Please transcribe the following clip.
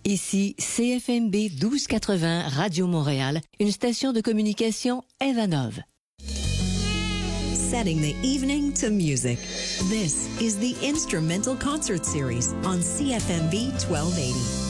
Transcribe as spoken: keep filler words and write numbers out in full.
Ici C F M B douze quatre-vingts Radio Montréal, une station de communication Evanov. Setting the evening to music. This is the Instrumental Concert Series on C F M B twelve eighty.